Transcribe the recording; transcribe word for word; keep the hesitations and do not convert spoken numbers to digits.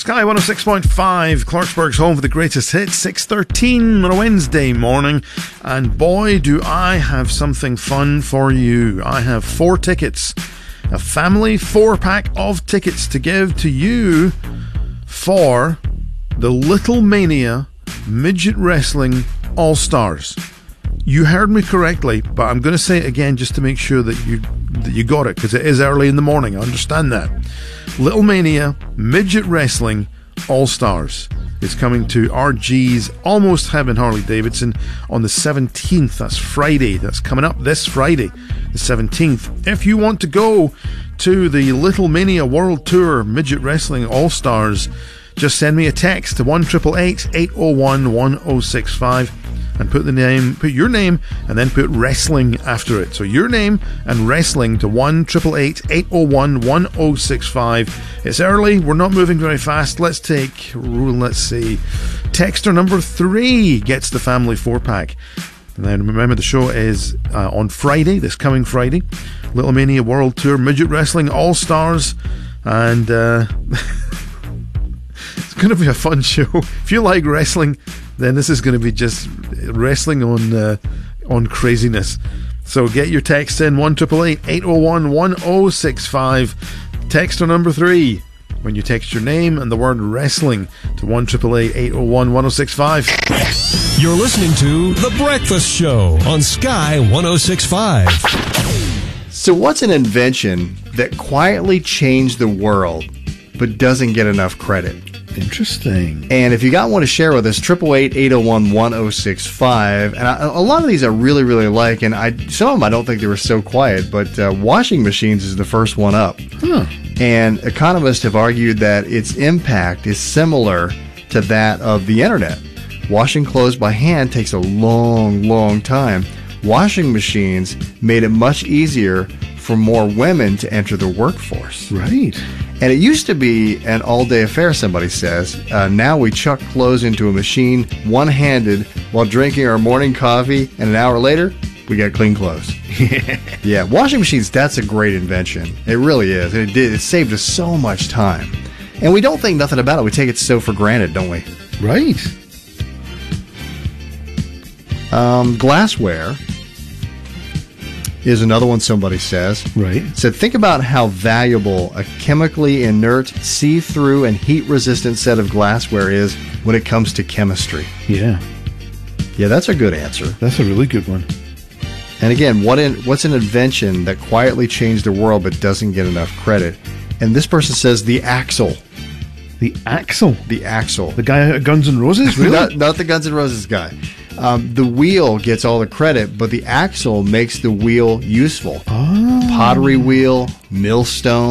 Sky one oh six point five, Clarksburg's home for the greatest hits, six thirteen on a Wednesday morning. And boy, do I have something fun for you. I have four tickets, a family four-pack of tickets to give to you for the Little Mania Midget Wrestling All-Stars. You heard me correctly, but I'm going to say it again just to make sure that you that you got it, because it is early in the morning. I understand that. Little Mania Midget Wrestling All-Stars is coming to R G's Almost Heaven Harley-Davidson on the seventeenth. That's Friday. That's coming up this Friday, the seventeenth. If you want to go to the Little Mania World Tour Midget Wrestling All-Stars, just send me a text to one eight eight eight, eight oh one, one oh six five and put the name, put your name, and then put wrestling after it. So your name and wrestling to one eight eight eight, eight oh one, one oh six five. It's early. We're not moving very fast. Let's take, let's see, texter number three gets the family four-pack. And then remember, the show is uh, on Friday, this coming Friday. Little Mania World Tour Midget Wrestling All-Stars. And uh, it's going to be a fun show. If you like wrestling, then this is going to be just wrestling on uh, on craziness. So get your text in, one eight eight eight, eight oh one, one oh six five. Texter number three, when you text your name and the word wrestling to one eight eight eight, eight oh one, one oh six five. You're listening to The Breakfast Show on Sky one oh six point five. So what's an invention that quietly changed the world but doesn't get enough credit? Interesting. And if you got one to share with us, eight eight eight, eight oh one, one oh six five. And I, a lot of these I really, really like, and I some of them I don't think they were so quiet, but uh, washing machines is the first one up. Huh. And economists have argued that its impact is similar to that of the internet. Washing clothes by hand takes a long, long time. Washing machines made it much easier for more women to enter the workforce. Right. And it used to be an all-day affair, somebody says. Uh, now we chuck clothes into a machine one-handed while drinking our morning coffee, and an hour later, we got clean clothes. Yeah, washing machines, that's a great invention. It really is. It did. It saved us so much time. And we don't think nothing about it. We take it so for granted, don't we? Right. Um, glassware is another one somebody says. Right. Said, think about how valuable a chemically inert, see-through, and heat-resistant set of glassware is when it comes to chemistry. Yeah. Yeah, that's a good answer. That's a really good one. And again, what in, what's an invention that quietly changed the world but doesn't get enough credit? And this person says the axle. The axle? The axle. The guy at Guns N' Roses? Really? not, not the Guns N' Roses guy. Um, the wheel gets all the credit, but the axle makes the wheel useful. Oh. Pottery wheel, millstone.